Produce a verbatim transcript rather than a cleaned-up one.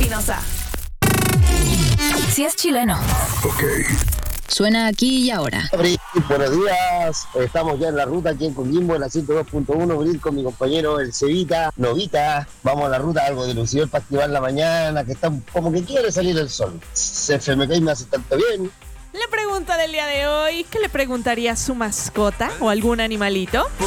Espinosa. Si es chileno. Ok. Suena aquí y ahora. Buenos días, estamos ya en la ruta aquí en Coquimbo, en la ciento dos punto uno, venir con mi compañero el Cevita, Novita, vamos a la ruta, algo de Lucifer para activar la mañana, que está como que quiere salir el sol. C F M K me hace tanto bien. La pregunta del día de hoy, ¿qué le preguntaría a su mascota o algún animalito?